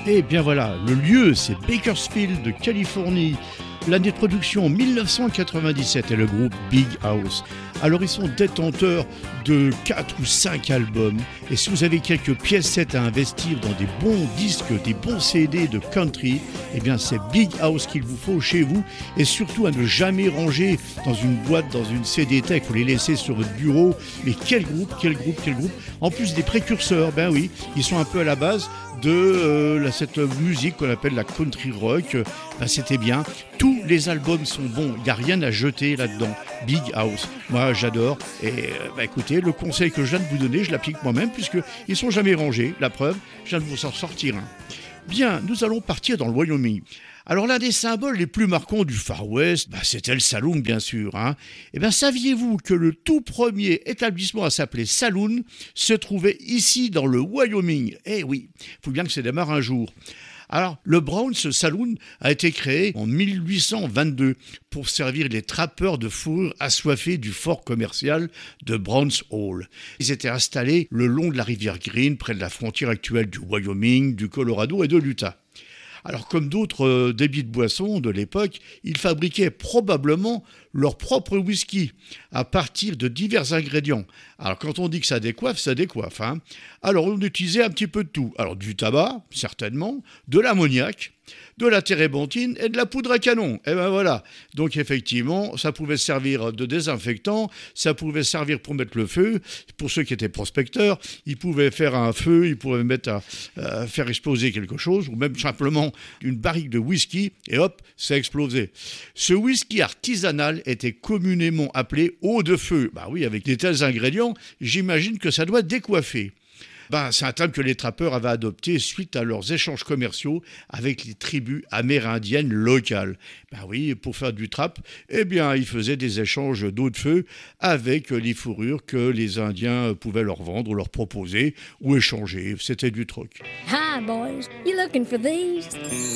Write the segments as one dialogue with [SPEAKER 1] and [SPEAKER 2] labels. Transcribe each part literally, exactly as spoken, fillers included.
[SPEAKER 1] Et bien voilà, le lieu c'est Bakersfield, Californie. L'année de production mille neuf cent quatre-vingt-dix-sept et le groupe Big House. Alors ils sont détenteurs de quatre ou cinq albums et si vous avez quelques piècettes à investir dans des bons disques, des bons C D de country, eh bien c'est Big House qu'il vous faut chez vous et surtout à ne jamais ranger dans une boîte, dans une C D Tech, vous les laissez sur votre bureau. Mais quel groupe, quel groupe, quel groupe. En plus des précurseurs, ben oui, ils sont un peu à la base de euh, cette musique qu'on appelle la country rock. Ben c'était bien. Tous les albums sont bons, il n'y a rien à jeter là-dedans. Big House, moi j'adore. Et euh, bah, écoutez, le conseil que je viens de vous donner, je l'applique moi-même puisqu'ils ne sont jamais rangés. La preuve, je viens de vous en sortir un. Bien, nous allons partir dans le Wyoming. Alors l'un des symboles les plus marquants du Far West, bah, c'était le saloon bien sûr. Hein. Et bien saviez-vous que le tout premier établissement à s'appeler Saloon se trouvait ici dans le Wyoming? Eh oui, il faut bien que ça démarre un jour. Alors, le Browns Saloon a été créé en mille huit cent vingt-deux pour servir les trappeurs de fourrure assoiffés du fort commercial de Browns Hall. Ils étaient installés le long de la rivière Green, près de la frontière actuelle du Wyoming, du Colorado et de l'Utah. Alors, comme d'autres euh, débits de boissons de l'époque, ils fabriquaient probablement leur propre whisky à partir de divers ingrédients. Alors, quand on dit que ça décoiffe, ça décoiffe. Hein. Alors, on utilisait un petit peu de tout. Alors, du tabac, certainement, de l'ammoniac, de la térébenthine et de la poudre à canon. Et ben voilà. Donc, effectivement, ça pouvait servir de désinfectant, ça pouvait servir pour mettre le feu. Pour ceux qui étaient prospecteurs, ils pouvaient faire un feu, ils pouvaient mettre à, à faire exploser quelque chose, ou même simplement une barrique de whisky, et hop, ça explosait. Ce whisky artisanal était communément appelé eau de feu. Bah oui, avec de tels ingrédients, j'imagine que ça doit décoiffer. Ben, c'est un terme que les trappeurs avaient adopté suite à leurs échanges commerciaux avec les tribus amérindiennes locales. Ben oui, pour faire du trap, eh bien, ils faisaient des échanges d'eau de feu avec les fourrures que les Indiens pouvaient leur vendre, ou leur proposer ou échanger. C'était du troc.
[SPEAKER 2] Hi, boys. You looking for these?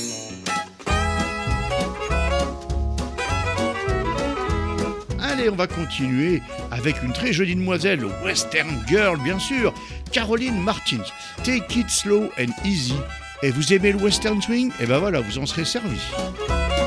[SPEAKER 1] Allez, on va continuer avec une très jolie demoiselle, Western Girl, bien sûr, Caroline Martin. Take it slow and easy. Et vous aimez le Western Swing? Et ben voilà, vous en serez servi.